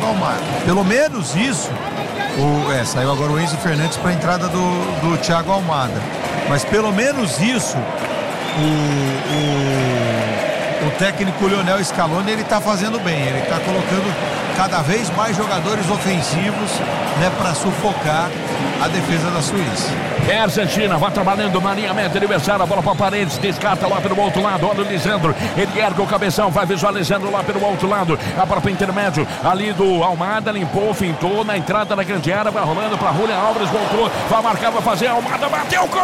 Thiago Almada. Pelo menos isso. Saiu agora o Enzo Fernandes para a entrada do Thiago Almada. Mas pelo menos isso, o técnico Lionel Scaloni, ele está fazendo bem. Ele está colocando cada vez mais jogadores ofensivos, né, para sufocar a defesa da Suíça. É a Argentina, vai trabalhando na linha média adversária, a bola para Paredes, descarta lá pelo outro lado, olha o Lisandro, ele ergue o cabeção, vai visualizando lá pelo outro lado, a bola para intermédio, ali do Almada, limpou, fintou, na entrada da grande área, vai rolando para Julián Álvares, voltou, vai marcar, vai fazer, Almada bateu o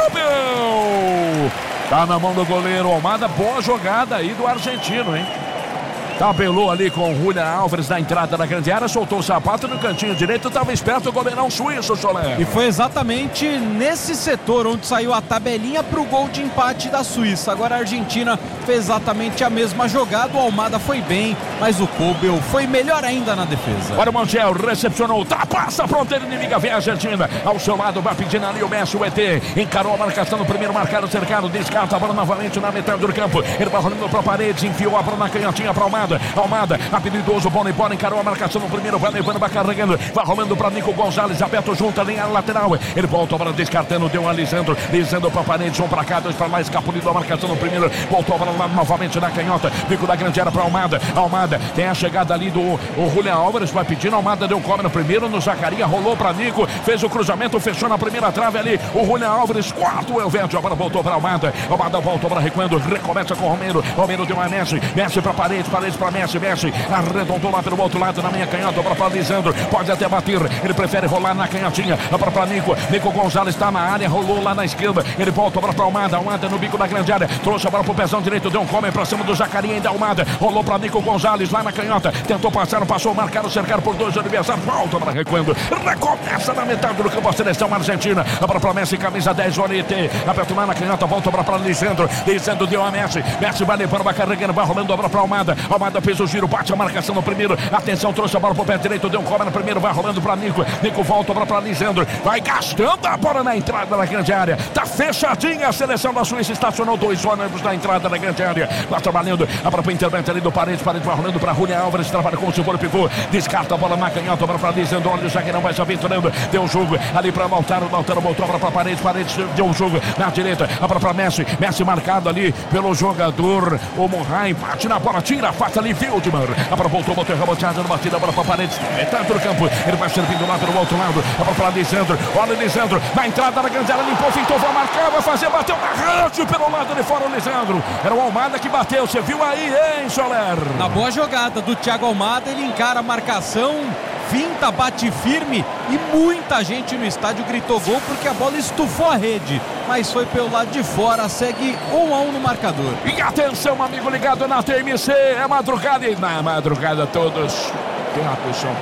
campo! Tá na mão do goleiro Almada, boa jogada aí do argentino, hein? Tabelou ali com o Julián Álvares na entrada da grande área, soltou o sapato no cantinho direito, estava esperto o goleirão suíço, Soler. E foi exatamente nesse setor onde saiu a tabelinha para o gol de empate da Suíça. Agora a Argentina fez exatamente a mesma jogada, o Almada foi bem, mas o Kobel foi melhor ainda na defesa. Para o Montiel, recepcionou, passa a fronteira inimiga, vem a Argentina, ao seu lado vai pedindo ali o Messi, o ET, encarou a marcação no primeiro, marcado cercado, descarta a bola novamente na metade do campo, ele vai rolando para a parede, enfiou a bola na canhotinha para Almada. Almada, habilidoso, bola e bola, encarou a marcação no primeiro, vai levando, vai carregando, vai rolando para Nico Gonzalez, aberto junto, a linha lateral, ele volta a bola descartando, deu a Lisandro para a parede, um para cá, dois para lá, escapulido a marcação no primeiro, voltou a bola lá novamente na canhota, bico da grande área para Almada, tem a chegada ali do Julián Álvares, vai pedindo, Almada deu come no primeiro, no Zaccaria, rolou para Nico, fez o cruzamento, fechou na primeira trave ali, o Julián Álvares, quarto, o Elvete, agora voltou para Almada voltou para recuando, recomeça com o Romero deu a Messi para parede para Messi, arredondou lá pelo outro lado, na minha canhota, para Lisandro, pode até bater, ele prefere rolar na canhotinha, para Nico Gonzalez está na área, rolou lá na esquerda, ele volta para Almada no bico da grande área, trouxe a bola pro pezão direito, deu um come para cima do Zaccaria, ainda Almada, rolou para Nico Gonzalez lá na canhota, tentou passar, não passou, marcaram, cercaram por dois adversários, volta para recuando, recomeça na metade do campo a seleção argentina, para Messi, camisa 10, Olite, aperta lá na canhota, volta para Lisandro deu a Messi vai levando, vai carregando, vai rolando a bola para Almada fez o giro, bate a marcação no primeiro, atenção, trouxe a bola pro pé direito, deu um come no primeiro, vai rolando para Nico volta para Lisandro, vai gastando a bola na entrada da grande área, tá fechadinha a seleção da Suíça, estacionou dois ônibus na entrada da grande área, vai trabalhando a própria intervento ali do Paredes vai rolando para Julián Álvares, trabalha com o segundo pivô, descarta a bola na canhota, para Lisandro, olha o zagueirão, vai se aventurando, deu um jogo ali para Lautaro voltou para Paredes deu um jogo na direita, para Messi marcado ali pelo jogador, o Moraes, bate na bola, tira a faca ali, Wildman, voltou, botou reboteada, batida, bola para Paredes, metade do campo, ele vai servindo lá pelo outro lado, para Lisandro, olha o Lisandro, na entrada da grande área, limpou, fintou, vai marcar, vai fazer, bateu na rede pelo lado de fora o Lisandro, era o Almada que bateu, você viu aí, hein, Soler? Na boa jogada do Thiago Almada, ele encara a marcação, finta, bate firme e muita gente no estádio gritou gol porque a bola estufou a rede, mas foi pelo lado de fora, segue 1-1 no marcador. E atenção, amigo ligado na TMC, é madrugada e na madrugada todos tem uma pessoa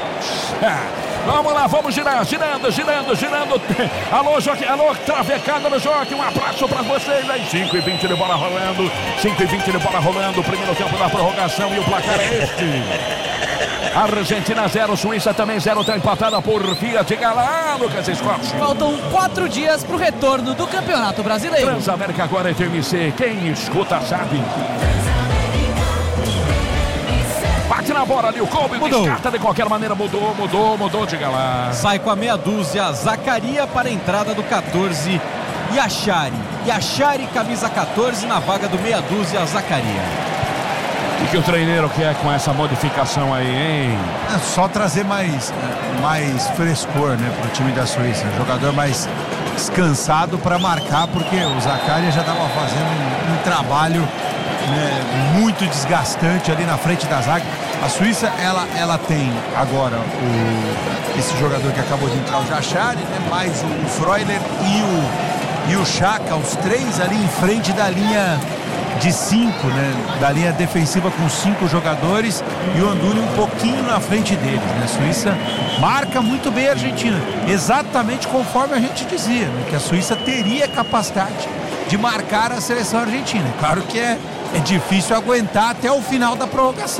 Vamos lá, vamos girando. Alô, Joaquim, alô, travecada no Joaquim, um abraço pra vocês aí. 5:20 de bola rolando, 5:20 de bola rolando, primeiro tempo da prorrogação e o placar é este. Argentina 0, Suíça também 0, tá empatada por via de Galá, Lucas Scott. Faltam 4 dias pro retorno do Campeonato Brasileiro. Transamérica agora é TMC, quem escuta sabe. Bate na bola ali, o Kobe descarta de qualquer maneira, mudou, diga lá. Sai com a meia dúzia, Zaccaria para a entrada do 14, Yachari, camisa 14 na vaga do meia dúzia, Zaccaria. O que o treineiro quer com essa modificação aí, hein? É só trazer mais frescor, né, pro time da Suíça, jogador mais descansado para marcar, porque o Zaccaria já estava fazendo um trabalho, né, muito desgastante ali na frente da zaga. A Suíça, ela tem agora esse jogador que acabou de entrar, o Yachari, né, mais o Freuler e o Xhaka, os três ali em frente da linha de 5, né, da linha defensiva com 5 jogadores e o Anduny um pouquinho na frente deles, né? A Suíça marca muito bem a Argentina, exatamente conforme a gente dizia, né, que a Suíça teria capacidade de marcar a seleção argentina. Claro que é difícil aguentar até o final da prorrogação,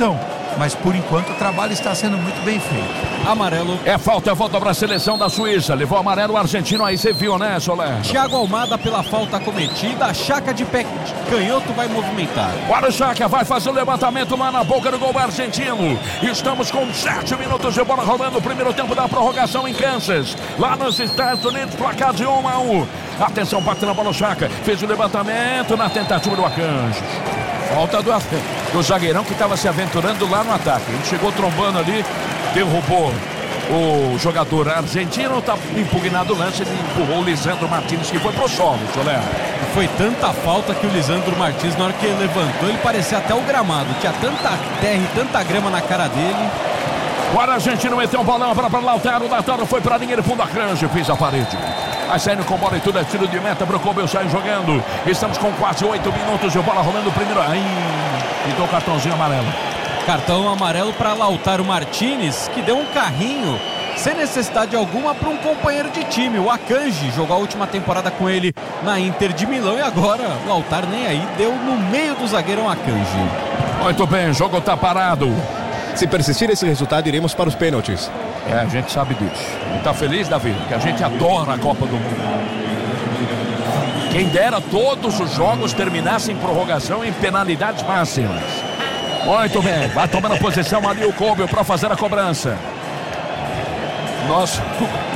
mas por enquanto o trabalho está sendo muito bem feito. Amarelo. É falta para a seleção da Suíça. Levou amarelo o argentino, aí você viu, né, Soler? Thiago Almada pela falta cometida. A Chaca de pé canhoto vai movimentar. Olha o Chaca, vai fazer o levantamento lá na boca do gol argentino. Estamos com 7 minutos de bola rolando o primeiro tempo da prorrogação em Kansas. Lá nos Estados Unidos, placar de 1-1. Atenção, bate na bola o Chaca. Fez o levantamento na tentativa do Akanji. Falta do zagueirão que estava se aventurando lá no ataque. Ele chegou trombando ali, derrubou o jogador argentino, está impugnado o lance, ele empurrou o Lisandro Martins, que foi pro solo, Soler. Foi tanta falta que o Lisandro Martins, na hora que ele levantou, ele parecia até o gramado. Tinha tanta terra e tanta grama na cara dele. O argentino meteu um bolão para Lautaro. Lautaro foi para a linha de fundo, Akanji fez a parede. Vai saindo com bola e tudo é tiro de meta para o Kobe, sai jogando. Estamos com quase 8 minutos de bola rolando o primeiro. Pintou o cartãozinho amarelo. Cartão amarelo para Lautaro Martínez, que deu um carrinho sem necessidade alguma para um companheiro de time. O Akanji jogou a última temporada com ele na Inter de Milão e agora o Lautaro nem aí, deu no meio do zagueirão Akanji. Muito bem, o jogo está parado. Se persistir esse resultado, iremos para os pênaltis. A gente sabe disso. E tá feliz, Davi? Que a gente adora a Copa do Mundo. Quem dera todos os jogos terminassem em prorrogação em penalidades máximas. Muito bem, vai tomando posição ali o Kobe para fazer a cobrança. Nossa.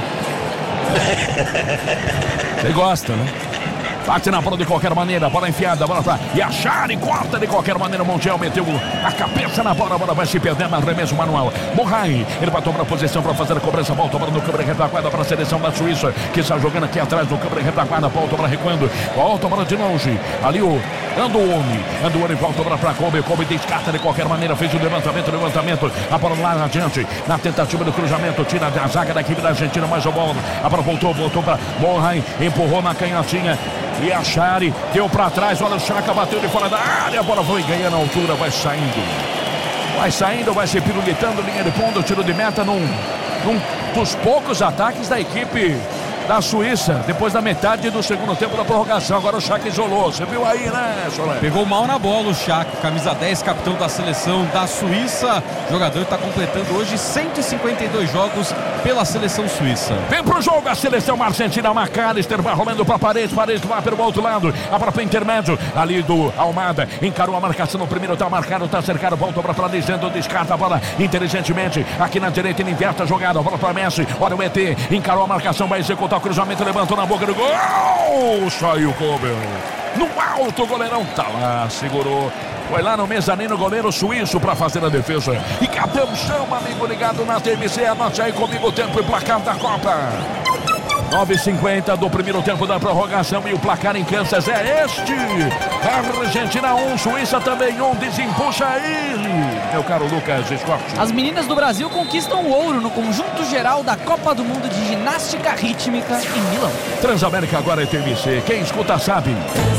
Você gosta, né? Bate na bola de qualquer maneira, bola enfiada, bola pra... E a Chari corta de qualquer maneira, Montiel meteu a cabeça na bola, a bola vai se perdendo, arremesso manual. Morrai, ele vai tomar a posição para fazer a cobrança, volta para no câmera retaguarda para a seleção da Suíça, que está jogando aqui atrás do câmera retaguarda, volta para recuando, volta para de longe, ali o Anduone volta para Kobe descarta de qualquer maneira, fez o levantamento, a bola lá adiante, na tentativa do cruzamento, tira a zaga da equipe da Argentina, mais a bola, a bola voltou para Morrai, empurrou na canhotinha, e a Chari deu para trás, olha o Chaca, bateu de fora da área, a bola foi ganhando a altura, vai saindo, vai se pirulitando, linha de fundo, tiro de meta num dos poucos ataques da equipe da Suíça, depois da metade do segundo tempo da prorrogação. Agora o Chaca isolou, você viu aí, né, Soler? Pegou mal na bola o Chaca, camisa 10, capitão da seleção da Suíça. O jogador está completando hoje 152 jogos pela seleção suíça. Vem pro jogo a seleção argentina, McAllister vai rolando para Paredes vai pelo outro lado, a própria intermédio, ali do Almada, encarou a marcação no primeiro, tá marcado, tá cercado, volta para Lisandro, descarta a bola inteligentemente, aqui na direita ele inverte a jogada, bola para Messi, olha o ET, encarou a marcação, vai executar o cruzamento, levantou na boca do gol, saiu o Kobe, no alto o goleirão tá lá, segurou, foi lá no mezanino, goleiro suíço para fazer a defesa, e cadê o chão, amigo ligado na TMC, anote aí comigo o tempo e placar da Copa. 9h50 do primeiro tempo da prorrogação e o placar em Kansas é este. Argentina 1, Suíça também 1, desempuxa ele, meu caro Lucas Scott. As meninas do Brasil conquistam o ouro no conjunto geral da Copa do Mundo de Ginástica Rítmica em Milão. Transamérica agora é TMC, quem escuta sabe.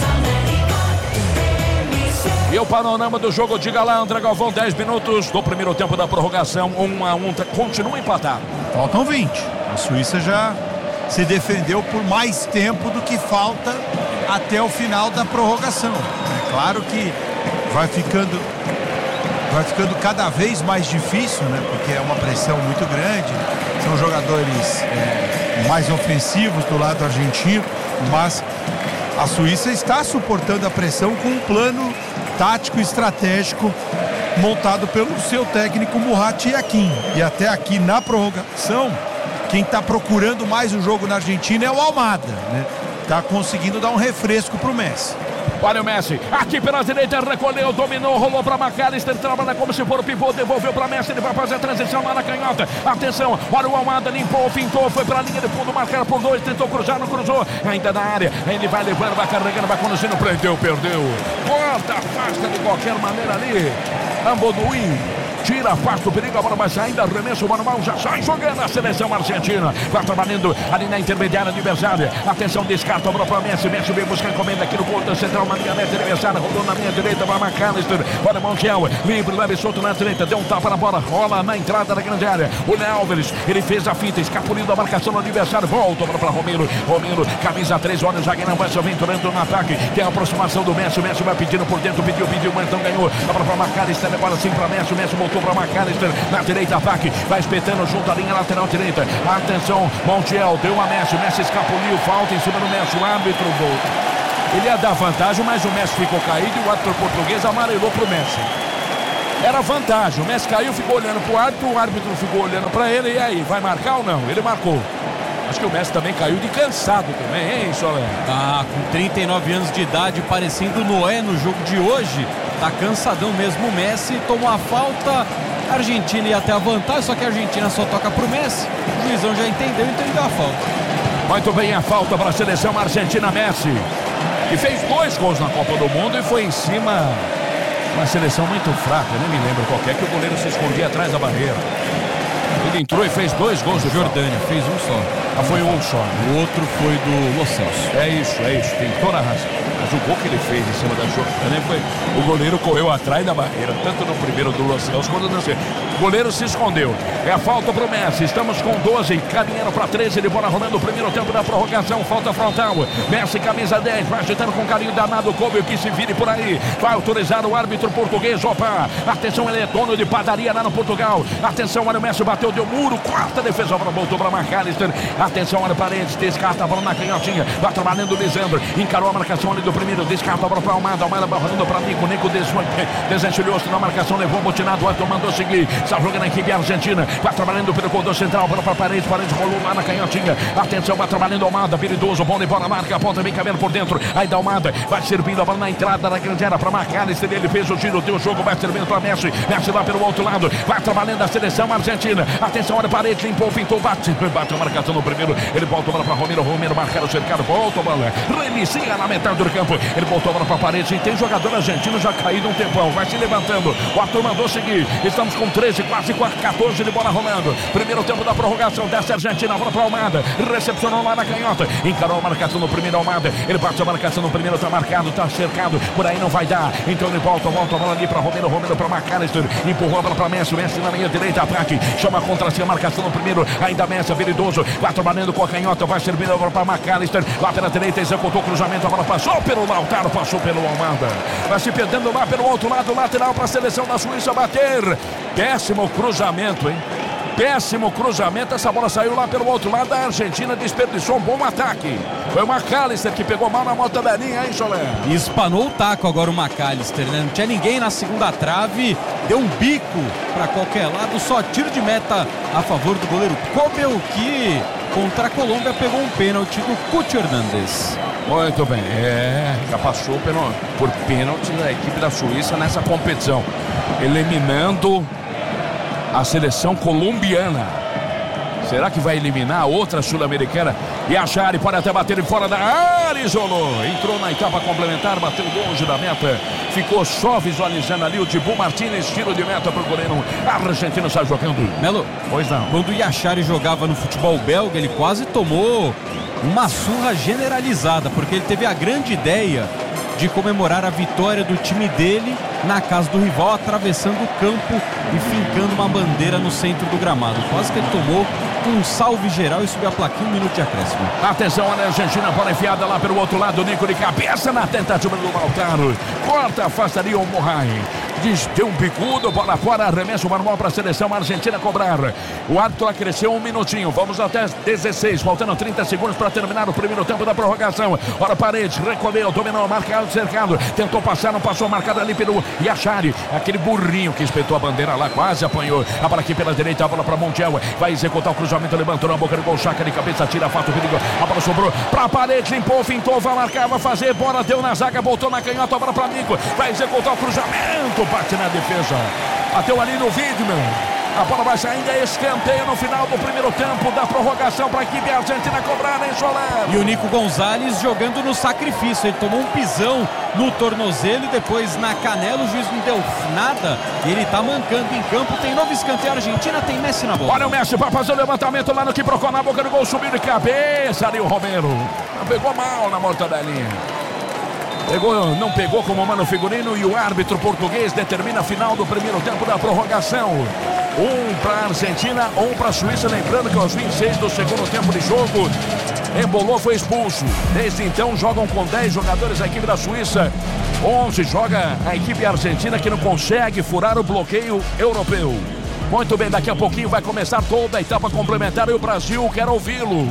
E o panorama do jogo, diga lá, André Galvão, 10 minutos do primeiro tempo da prorrogação, 1-1, continua empatado. Faltam 20, a Suíça já se defendeu por mais tempo do que falta até o final da prorrogação. É claro que vai ficando cada vez mais difícil, né? Porque é uma pressão muito grande, são jogadores mais ofensivos do lado argentino, mas a Suíça está suportando a pressão com um plano tático e estratégico montado pelo seu técnico Murat Yakin. E até aqui na prorrogação, quem está procurando mais o jogo na Argentina é o Almada, né? Está conseguindo dar um refresco para o Messi. Olha o Messi, aqui pela direita, recolheu, dominou, rolou para McAllister, trabalha como se for o pivô, devolveu para Messi, ele vai fazer a transição lá na canhota. Atenção, olha o Almada, limpou, fintou, foi para a linha de fundo, marcado por 2, tentou cruzar, não cruzou, ainda na área, ele vai levando, vai carregando, vai conduzindo, prendeu, perdeu. Corta, afasta de qualquer maneira ali, Ambonui. Tira, afasta o perigo, a bola vai saindo, arremesso manual, já sai jogando a seleção argentina. Vai trabalhando ali na intermediária adversária. Atenção, descarta a bola para Messi. Messi vem buscar encomenda aqui no ponto central, na linha meta adversária. Rolou na linha direita para McAllister. Olha Montiel, livre, leve solto na direita. Deu um tapa na bola, rola na entrada da grande área. O Léo Alves, ele fez a finta, escapulindo a marcação do adversário. Volta para Romero. Romero, camisa 3, olha o zagueirão, vai se aventurando no ataque. Tem a aproximação do Messi. O Messi vai pedindo por dentro, pediu, mas não ganhou. A bola para McAllister, agora sim para Messi. O Messi voltou voltou para McAllister, na direita ataque, vai espetando junto à linha lateral direita. Atenção, Montiel, deu a Messi, Messi escapuliu, falta em cima do Messi, o árbitro volta. Ele ia dar vantagem, mas o Messi ficou caído e o árbitro português amarelou pro Messi. Era vantagem, o Messi caiu, ficou olhando pro árbitro, o árbitro ficou olhando para ele, e aí, vai marcar ou não? Ele marcou. Acho que o Messi também caiu de cansado também, hein, Solé? Com 39 anos de idade, parecendo Noé no jogo de hoje. Tá cansadão mesmo o Messi, tomou a falta. A Argentina ia até a vantagem, só que a Argentina só toca pro Messi. O juizão já entendeu, então ele deu a falta. Muito bem, a falta para a seleção argentina. Messi, que fez 2 gols na Copa do Mundo e foi em cima. Uma seleção muito fraca, nem me lembro qual que o goleiro se escondia atrás da barreira. Ele entrou e fez 2 gols do Jordânia, fez um só. Foi um só. O outro foi do Lo Celso. É isso, tem toda a razão. Mas o gol que ele fez em cima da Jordânia foi... O goleiro correu atrás da barreira, tanto no primeiro do Lo Celso quanto no segundo. O goleiro se escondeu. É a falta pro Messi. Estamos com 12, caminhando para 13 de bola rolando o primeiro tempo da prorrogação. Falta frontal. Messi, camisa 10, vai agitando com carinho danado. Coube que se vire por aí. Vai autorizar o árbitro português. Opa! Atenção, ele é dono de padaria lá no Portugal. Atenção, olha o Messi, bateu, deu muro. Quarta defesa, voltou para McAllister. Atenção, olha Paredes, descarta a bola na canhotinha. Vai trabalhando o Lisandro. Encarou a marcação ali do primeiro. Descarta a bola para Almada. Almada rolando para Nico. Nico desenchilhou-se na marcação. Levou o botinado. O Arthur mandou seguir. Está jogando a equipe argentina. Vai trabalhando pelo corredor central. Bola para Paredes. Paredes rolou lá na canhotinha. Atenção, vai trabalhando Almada. Peridoso. Bom de bola, marca. A ponta vem cabendo por dentro. Aí da Almada. Vai servindo a bola na entrada da grande área para McAllister. Ele fez o giro. Deu o jogo. Vai servindo para Messi. Messi lá pelo outro lado. Vai trabalhando a seleção argentina. Atenção, olha Paredes. Limpou, pintou, bate a marcação no primeiro. Ele volta a bola para Romero. Romero marcado, cercado. Volta a bola. Reinicia na metade do campo. Ele voltou a bola para Paredes. E tem jogador argentino já caído um tempão. Vai se levantando. O Arthur mandou seguir. Estamos com 13, quase 14 de bola rolando. Primeiro tempo da prorrogação dessa Argentina. Bola para Almada. Recepcionou lá na canhota. Encarou a marcação no primeiro Almada. Ele bate a marcação no primeiro. Tá marcado, tá cercado. Por aí não vai dar. Então ele volta a bola ali para Romero. Romero para McAllister. Empurrou a bola para Messi. Messi na linha direita. Ataque. Chama contra si a marcação no primeiro. Ainda Messi, habilidoso. Vai trabalhando com a canhota. Vai servindo a bola para McAllister. Lá pela direita. Executou o cruzamento. A bola passou pelo Lautaro. Passou pelo Almada. Vai se perdendo lá pelo outro lado. Lateral para a seleção da Suíça bater. Péssimo cruzamento, hein? Péssimo cruzamento, essa bola saiu lá pelo outro lado, a Argentina desperdiçou um bom ataque. Foi o McAllister que pegou mal na ponta da linha, hein, Solé? Espanou o taco agora o McAllister, né? Não tinha ninguém na segunda trave, deu um bico para qualquer lado, só tiro de meta a favor do goleiro Kobel, que contra a Colômbia pegou um pênalti do Cuti Hernandez. Muito bem, já passou por pênalti da equipe da Suíça nessa competição, eliminando a seleção colombiana. Será que vai eliminar a outra sul-americana? E a Chari pode até bater fora da área, isolou. Entrou na etapa complementar, bateu longe da meta. Ficou só visualizando ali o Dibu Martínez, tiro de meta para o goleiro argentino, sai jogando. Melo, pois não. Quando o Yachari jogava no futebol belga, ele quase tomou uma surra generalizada, porque ele teve a grande ideia de comemorar a vitória do time dele na casa do rival, atravessando o campo e fincando uma bandeira no centro do gramado. Quase que ele tomou um salve geral e subiu a plaquinha, 1 minuto de acréscimo. Atenção, olha a Argentina, bola enfiada lá pelo outro lado, Nico de cabeça na tentativa do Lautaro. Corta, afastaria o Morrai. Deu um bicudo, bola fora, arremesso manual para a seleção argentina cobrar. O árbitro acresceu 1 minutinho, vamos até 16, faltando 30 segundos para terminar o primeiro tempo da prorrogação. Ora, Paredes, recolheu, dominou, marcado, cercado, tentou passar, não passou, marcado ali pelo Yachari, aquele burrinho que espetou a bandeira lá, quase apanhou. A bola aqui pela direita, a bola para Montiel, vai executar o cruzamento, levantou na boca do gol, Chaca de cabeça, tira, fato, perigo, a bola sobrou para Paredes, limpou, fintou, vai marcar, vai fazer, bola, deu na zaga, voltou na canhota, a bola para Nico, vai executar o cruzamento, bate na defesa, bateu ali no Widmer. A bola vai saindo, é escanteio no final do primeiro tempo da prorrogação para a equipe argentina cobrar, hein, Solé? E o Nico Gonzalez jogando no sacrifício, ele tomou um pisão no tornozelo e depois na canela, o juiz não deu nada e ele tá mancando em campo. Tem novo escanteio, a Argentina tem Messi na bola. Olha o Messi para fazer o levantamento lá no que procurou na boca do gol, subiu de cabeça ali o Romero. Pegou mal na mortadelinha. Não pegou como o Mano Figurino e o árbitro português determina a final do primeiro tempo da prorrogação. 1 para a Argentina, 1 para a Suíça. Lembrando que aos 26 do segundo tempo de jogo, Embolou, foi expulso. Desde então jogam com 10 jogadores a equipe da Suíça. 11 joga a equipe argentina que não consegue furar o bloqueio europeu. Muito bem, daqui a pouquinho vai começar toda a etapa complementar e o Brasil quer ouvi-lo.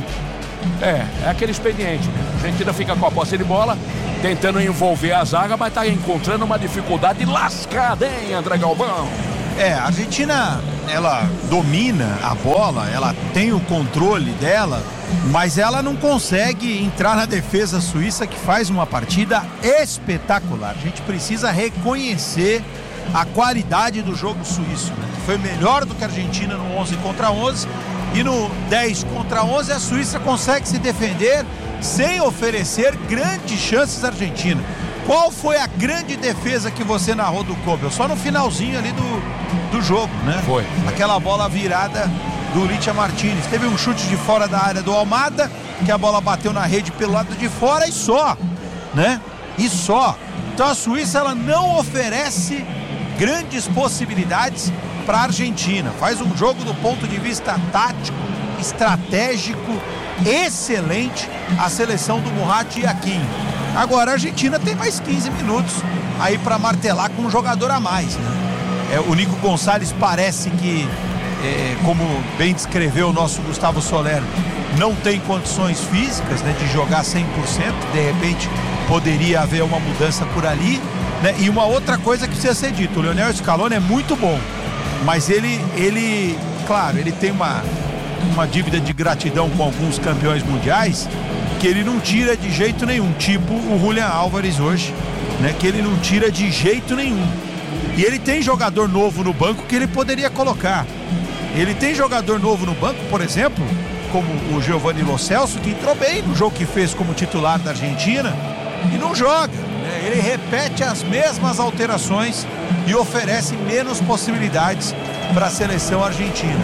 É aquele expediente, né? A Argentina fica com a posse de bola, tentando envolver a zaga, mas tá encontrando uma dificuldade lascada, hein, André Galvão? A Argentina, ela domina a bola, ela tem o controle dela, mas ela não consegue entrar na defesa suíça, que faz uma partida espetacular. A gente precisa reconhecer a qualidade do jogo suíço, né? Foi melhor do que a Argentina no 11 contra 11 e no 10 contra 11 a Suíça consegue se defender sem oferecer grandes chances à Argentina. Qual foi a grande defesa que você narrou do Kobel? Só no finalzinho ali do jogo, né? Foi. Aquela bola virada do Licha Martinez. Teve um chute de fora da área do Almada, que a bola bateu na rede pelo lado de fora e só, né? E só. Então a Suíça, ela não oferece grandes possibilidades para a Argentina. Faz um jogo do ponto de vista tático, estratégico, excelente a seleção do Murat e Yakin. Agora a Argentina tem mais 15 minutos aí para martelar com um jogador a mais, né? O Nico Gonçalves parece que, como bem descreveu o nosso Gustavo Soler, não tem condições físicas, né, de jogar 100%. De repente poderia haver uma mudança por ali, né? E uma outra coisa que precisa ser dito: o Lionel Scaloni é muito bom, mas ele claro, ele tem uma dívida de gratidão com alguns campeões mundiais que ele não tira de jeito nenhum, tipo o Julián Álvares hoje, né, que ele não tira de jeito nenhum. E ele tem jogador novo no banco que ele poderia colocar. Ele tem jogador novo no banco, por exemplo, como o Giovanni Lo Celso, que entrou bem no jogo que fez como titular da Argentina e não joga, né? Ele repete as mesmas alterações e oferece menos possibilidades para a seleção argentina.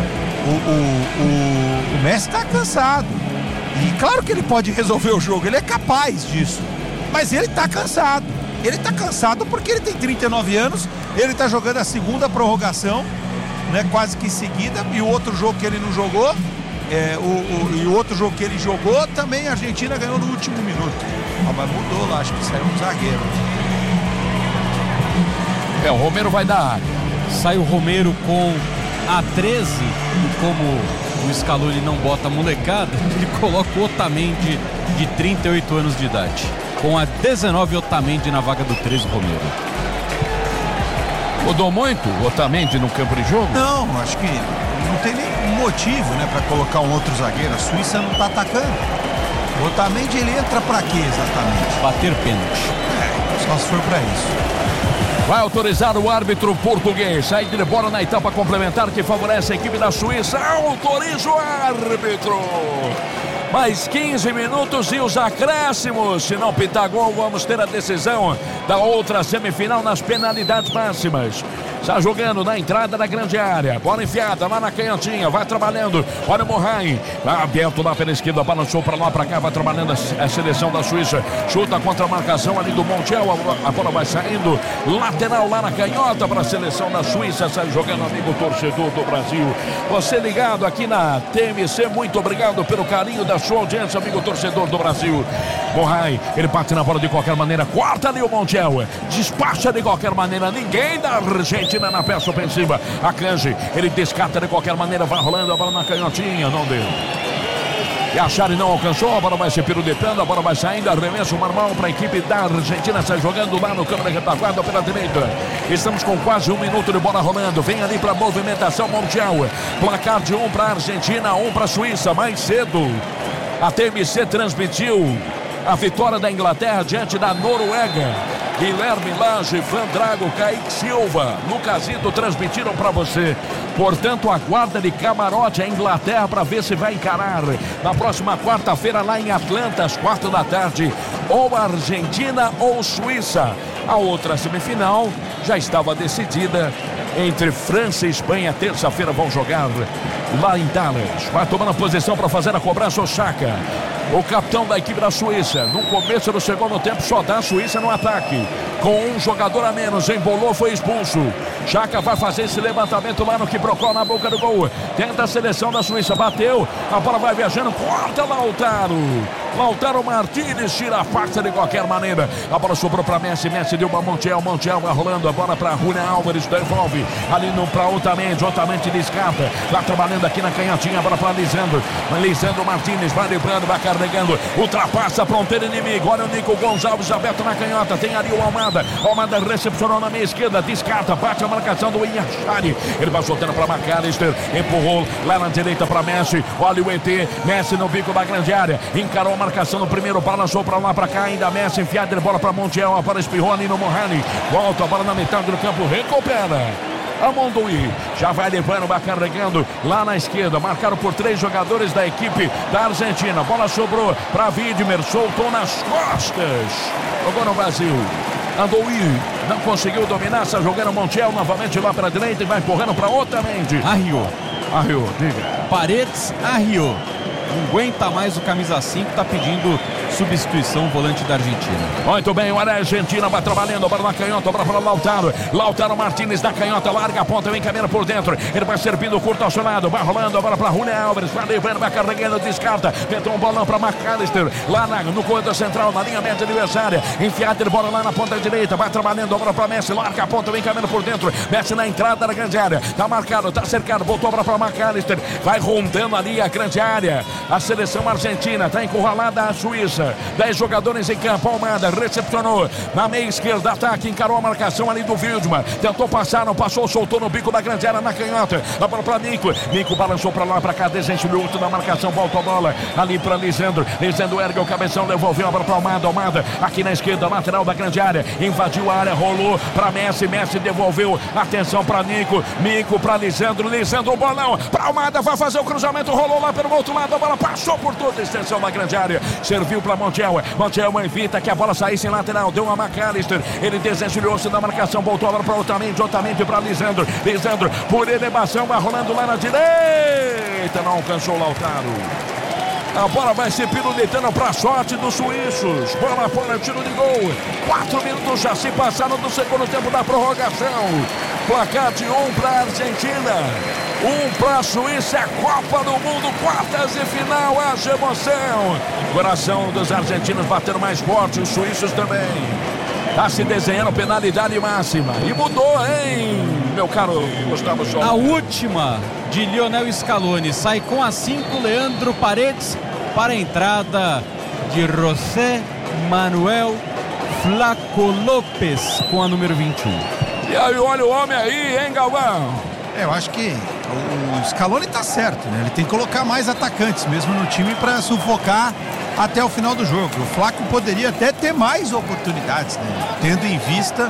O Messi está cansado. E claro que ele pode resolver o jogo, ele é capaz disso. Mas ele está cansado. Ele está cansado porque ele tem 39 anos, ele está jogando a segunda prorrogação, né, quase que seguida, e o outro jogo que ele não jogou, e o outro jogo que ele jogou, também a Argentina ganhou no último minuto. Mas mudou lá, acho que saiu um zagueiro. O Romero vai dar área. Sai o Romero com a 13, e como o Scaloni não bota molecada, ele coloca o Otamendi de 38 anos de idade. Com a 19, Otamendi na vaga do 13, Romero. Mudou muito o Otamendi no campo de jogo? Não, acho que não tem nenhum motivo, né, para colocar um outro zagueiro. A Suíça não está atacando. O Otamendi, ele entra para quê exatamente? Bater pênalti. Só se for para isso. Vai autorizar o árbitro português. Saída de bola na etapa complementar que favorece a equipe da Suíça. Autoriza o árbitro. Mais 15 minutos e os acréscimos. Se não pitar gol, vamos ter a decisão da outra semifinal nas penalidades máximas. Está jogando na entrada da grande área. Bola enfiada lá na canhotinha. Vai trabalhando. Olha o Morrain. Vai aberto lá pela esquerda. Balançou para lá, para cá. Vai trabalhando a seleção da Suíça. Chuta contra a marcação ali do Montiel. A bola vai saindo. Lateral lá na canhota para a seleção da Suíça. Sai jogando, amigo torcedor do Brasil. Você ligado aqui na TMC. Muito obrigado pelo carinho da sua audiência, amigo torcedor do Brasil. Morrain. Ele bate na bola de qualquer maneira. Corta ali o Montiel. Despacha de qualquer maneira. Ninguém da Argentina na peça ofensiva. A Kanji, ele descarta de qualquer maneira, vai rolando a bola na canhotinha, não deu. E a Chari não alcançou, a bola vai se pirudetando, a bola vai saindo, arremesso normal para a equipe da Argentina, sai jogando lá no campo da retaguarda pela direita. Estamos com quase 1 minuto de bola rolando, vem ali para a movimentação Montiel. Placar de 1 para a Argentina, 1 para a Suíça. Mais cedo, a TMC transmitiu a vitória da Inglaterra diante da Noruega. Guilherme Lage, Van Drago, Kaique Silva, Lucasito transmitiram para você. Portanto, aguarda de camarote a Inglaterra para ver se vai encarar na próxima quarta-feira lá em Atlanta, às 16h, ou Argentina ou Suíça. A outra semifinal já estava decidida entre França e Espanha. Terça-feira vão jogar lá em Dallas. Vai tomando posição para fazer a cobrança o Xhaka, o capitão da equipe da Suíça. No começo do segundo tempo só dá a Suíça no ataque, com um jogador a menos. Embolou, foi expulso. Xhaka vai fazer esse levantamento lá no quiprocó, na boca do gol. Tenta a seleção da Suíça, bateu, a bola vai viajando, corta Lautaro Martínez tira a faca de qualquer maneira. A bola sobrou para Messi, Messi deu para Montiel vai rolando a bola para Julián Álvares, devolve ali para Otamendi descarta, vai trabalhando aqui na canhotinha, a bola para Lisandro Martínez, vai livrando, vai carregando, ultrapassa a fronteira inimigo. Olha o Nico Gonçalves aberto na canhota, tem ali o Almada recepcionou na meia esquerda, descarta, bate a marcação do Yachari, ele vai soltando para McAllister, empurrou lá na direita para Messi, olha o ET, Messi no bico da grande área, encarou a marcação no primeiro, balançou para lá para cá, ainda Messi, enfiada de bola para Montiel, a bola espirrou ali no Mohani, volta a bola na metade do campo, recupera Amondui, já vai levando, vai carregando lá na esquerda, marcado por 3 jogadores da equipe da Argentina, bola sobrou para Widmer, soltou nas costas, jogou no vazio. Andouí não conseguiu dominar, está jogando Montiel novamente lá para a direita e vai empurrando para Otamendi. Arriou, diga. Paredes arriou. Não aguenta mais o camisa 5, está pedindo substituição, o volante da Argentina. Muito bem, olha a Argentina, vai trabalhando, bola na canhota, bola para Lautaro Martínez na canhota, larga a ponta, vem caminhando por dentro, ele vai servindo curto ao seu lado, vai rolando, a bola para Julián Álvares, vai levando, vai carregando, descarta, meteu um bolão para McAllister, lá no corredor central, na linha média adversária, enfiada de bola lá na ponta direita, vai trabalhando, a bola para Messi, larga a ponta, vem caminhando por dentro, Messi na entrada da grande área, tá marcado, tá cercado, botou a bola para McAllister, vai rondando ali a grande área. A seleção argentina está encurralada a Suíça. 10 jogadores em campo. Almada recepcionou na meia esquerda. Ataque, encarou a marcação ali do Wildman. Tentou passar, não passou, soltou no bico da grande área na canhota. A bola para Nico. Nico balançou para lá, para cá, desenchou na marcação. Volta a bola ali para Lisandro. Lisandro ergue o cabeção, devolveu a bola para Almada. Almada aqui na esquerda, lateral da grande área. Invadiu a área, rolou para Messi. Messi devolveu. Atenção para Nico. Nico para Lisandro. Lisandro, o bolão para Almada. Vai fazer o cruzamento. Rolou lá pelo outro lado. A bola passou por toda a extensão da grande área, serviu para Montiel evita que a bola saísse em lateral, deu a McAllister, ele desenchilhou-se da marcação, voltou agora para Otamendi para Lisandro, por elevação, vai rolando lá na direita, não alcançou o Lautaro. A bola vai se pirulitando para a sorte dos suíços. Bola fora, tiro de gol. 4 minutos já se passaram do segundo tempo da prorrogação. Placar de 1 para a Argentina, 1 para a Suíça. Copa do Mundo, quartas de final. Haja emoção. Coração dos argentinos batendo mais forte, os suíços também. Está se desenhando penalidade máxima. E mudou, hein, meu caro Gustavo Souza? A última de Lionel Scaloni. Sai com a 5, Leandro Paredes, para a entrada de José Manuel Flaco Lopes com a número 21. E aí, olha o homem aí, hein, Galvão? Eu acho que o Scaloni tá certo, né? Ele tem que colocar mais atacantes mesmo no time para sufocar até o final do jogo. O Flaco poderia até ter mais oportunidades, né? Tendo em vista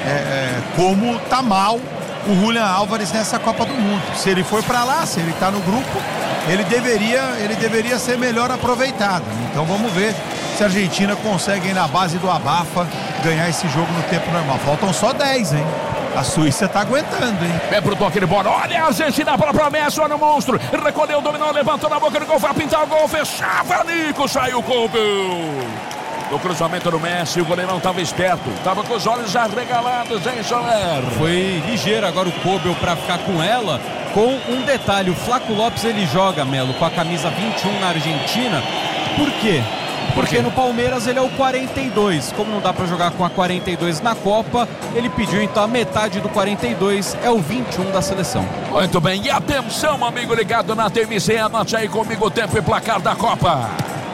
como tá mal o Julián Álvares nessa Copa do Mundo. Se ele for para lá, se ele tá no grupo, ele deveria ser melhor aproveitado. Então vamos ver se a Argentina consegue, na base do abafa, ganhar esse jogo no tempo normal. Faltam só 10, hein? A Suíça tá aguentando, hein? É pro toque de bola. Olha a Argentina, bola pra Messi, olha o monstro. Recolheu, dominou, levantou na boca do gol, vai pintar o gol, fechava, Nico, saiu com o gol. No cruzamento do Messi, o goleirão estava esperto, estava com os olhos arregalados, hein, Soler? Foi ligeiro agora o Kobel para ficar com ela, com um detalhe: o Flaco Lopes ele joga, Melo, com a camisa 21 na Argentina. Por quê? Porque no Palmeiras ele é o 42. Como não dá para jogar com a 42 na Copa, ele pediu então a metade do 42, é o 21 da seleção. Muito bem, e atenção, amigo ligado na TMC, anote aí comigo o tempo e placar da Copa.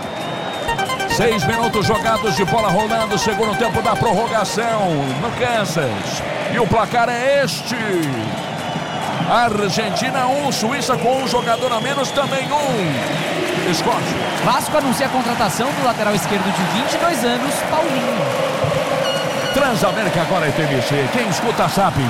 6 minutos jogados de bola rolando, segundo tempo da prorrogação no Kansas. E o placar é este: Argentina 1, Suíça com um jogador a menos, também 1. Scott. Vasco anuncia a contratação do lateral esquerdo de 22 anos, Paulinho. Transamérica agora é TVC, quem escuta sabe.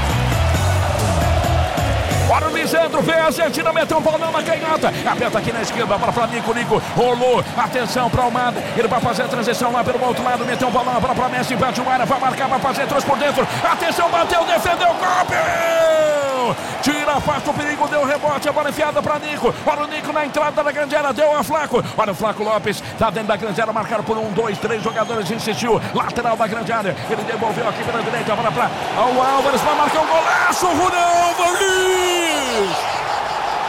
Bora o Lisandro, vem a Argentina, meteu um bolão na canhota, aperta aqui na esquerda, bola para Nico, rolou, atenção para o Almada, ele vai fazer a transição lá pelo outro lado, meteu um bolão, bola para Messi, invade o área, vai marcar, vai fazer, trouxe por dentro, atenção, bateu, defendeu, gol! Julião. Tira, afasta o perigo, deu rebote, a bola enfiada para Nico. Olha o Nico na entrada da grande área, deu a Flaco. Olha o Flaco Lopes, tá dentro da grande área, marcado por 1, 2, 3 jogadores, insistiu. Lateral da grande área, ele devolveu aqui pela direita, bola para o Álvares, vai marcar um golaço, Julião Álvares!